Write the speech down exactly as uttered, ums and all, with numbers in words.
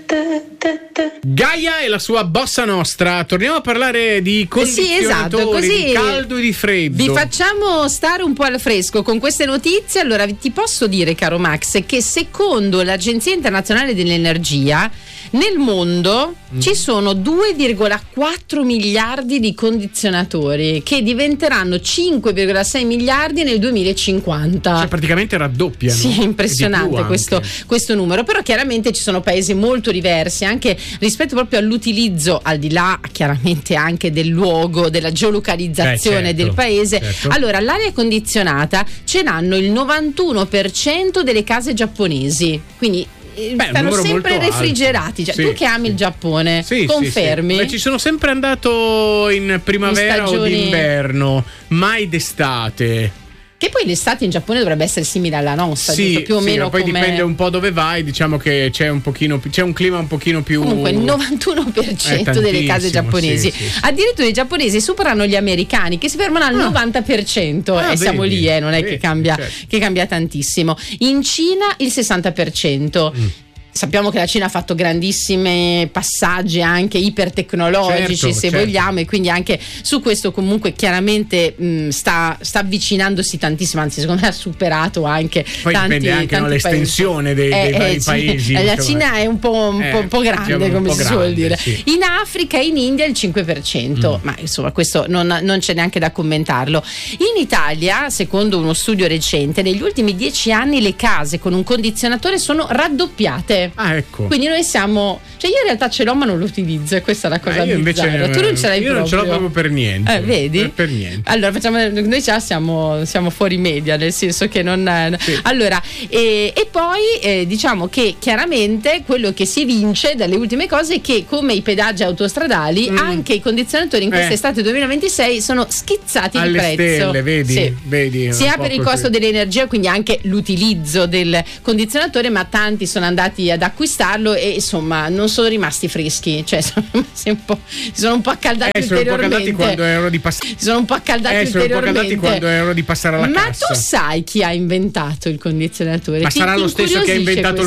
Gaia e la sua bossa nostra. Torniamo a parlare di condizionatori, sì, esatto, così di caldo e di freddo. Vi facciamo stare un po' al fresco con queste notizie. Allora, ti posso dire, caro Max, che secondo l'Agenzia Internazionale dell'Energia nel mondo mm. ci sono due virgola quattro miliardi di condizionatori che diventeranno cinque virgola sei miliardi nel duemilacinquanta. Cioè praticamente raddoppiano. Sì, impressionante questo, questo numero. Però chiaramente ci sono paesi molto diversi anche rispetto proprio all'utilizzo, al di là chiaramente anche del luogo, della geolocalizzazione eh, certo, del paese. Certo. Allora, l'aria condizionata ce l'hanno il novantuno per cento delle case giapponesi, quindi Beh, stanno sempre refrigerati. Cioè, sì, tu che ami sì. il Giappone, sì, confermi? Sì, sì. Beh, ci sono sempre andato in primavera in o d'inverno, mai d'estate. Che poi l'estate in Giappone dovrebbe essere simile alla nostra, sì, giusto? Più o sì, meno. Ma poi come... dipende un po' dove vai, diciamo che c'è un pochino c'è un clima un pochino più. Comunque il novantuno per cento delle case giapponesi. Sì, sì, sì. Addirittura i giapponesi superano gli americani che si fermano al ah. novanta per cento ah, e vedi, siamo lì, eh, non è vedi, che cambia certo. che cambia tantissimo. In Cina il sessanta per cento. Mm. Sappiamo che la Cina ha fatto grandissimi passaggi anche ipertecnologici, certo, se certo. vogliamo, e quindi anche su questo comunque chiaramente mh, sta, sta avvicinandosi tantissimo, anzi secondo me ha superato anche poi tanti, dipende anche tanti no, l'estensione dei, dei eh, vari eh, paesi. La Cina è un po', un eh, po', un po' grande, diciamo come po si grande, suol dire. Sì. In Africa e in India il cinque per cento, mm. ma insomma questo non, non c'è neanche da commentarlo. In Italia, secondo uno studio recente, negli ultimi dieci anni le case con un condizionatore sono raddoppiate. Ah, ecco. Quindi noi siamo, cioè io in realtà ce l'ho ma non lo utilizzo, e questa è la cosa eh, io invece bizzarra. Tu non ce l'hai io proprio. non ce l'ho proprio per niente. Eh, vedi? Per, per niente. Allora facciamo, noi già siamo, siamo fuori media, nel senso che non sì. allora e, e poi eh, diciamo che chiaramente quello che si evince dalle ultime cose è che come i pedaggi autostradali mm. anche i condizionatori in quest'estate eh. duemilaventisei sono schizzati alle di prezzo. Stelle, vedi, sì. vedi sia per il costo dell'energia, quindi anche l'utilizzo del condizionatore, ma tanti sono andati ad acquistarlo e insomma non sono rimasti freschi, cioè sono rimasti un po', si sono un po' accaldati eh, sono ulteriormente. Un po' quando ero di pass- si sono un po' accaldati eh, ulteriormente. Sono un po' accaldati quando ero di passare alla ma cassa. Ma tu sai chi ha inventato il condizionatore? Ma ti, sarà ti lo stesso che ha inventato